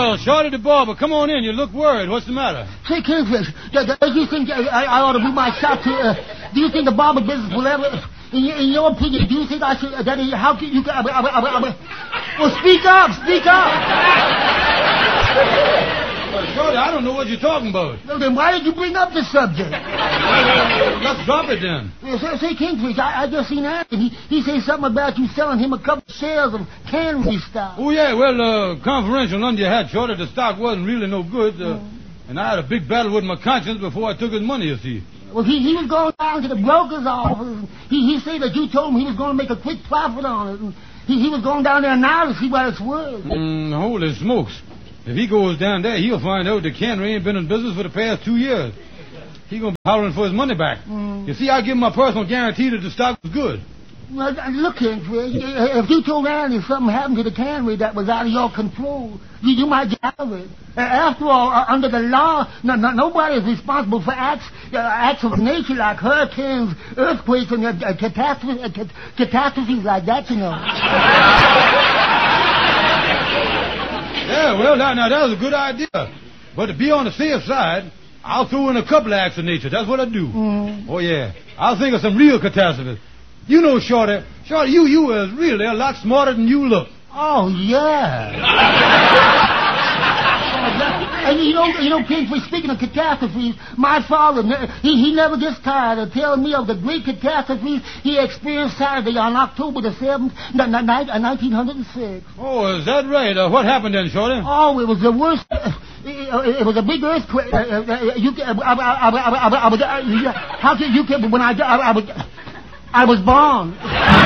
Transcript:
Well, Shorty the barber, come on in. You look worried. What's the matter? Say, Kingfish, do you think I ought to do my shot to... do you think the barber business will ever... In your opinion, do you think I should... how can you... well, speak up! Well, Shorty, I don't know what you're talking about. Well, then why did you bring up the subject? Let's drop it then. Say, Kingfish, I just seen Anthony. He said something about you selling him a couple shares of cannery stock. Oh, yeah, well, confidential under your hat, Shorty. The stock wasn't really no good. And I had a big battle with my conscience before I took his money, you see. Well, he was going down to the broker's office. He said that you told him he was going to make a quick profit on it. And he was going down there now to see what it's worth. Holy smokes. If he goes down there, he'll find out the cannery ain't been in business for the past 2 years. He's going to be hollering for his money back. You see, I give him my personal guarantee that the stock was good. Well, look, Kingfish, if you told Andy something happened to the cannery that was out of your control, you might get out of it. After all, under the law, nobody is responsible for acts of nature like hurricanes, earthquakes, and catastrophes like that, you know. Yeah, well, now that was a good idea. But to be on the safe side, I'll throw in a couple of acts of nature. That's what I do. Oh, yeah. I'll think of some real catastrophes. You know, Shorty, you is really a lot smarter than you look. Oh, yeah. And you know, Kingfish, speaking of catastrophes, my father, he never gets tired of telling me of the great catastrophes he experienced Saturday on October the 7th, 1906. Oh, is that right? What happened then, Shorty? Oh, it was the worst. It was a big earthquake. How can you? When I was born.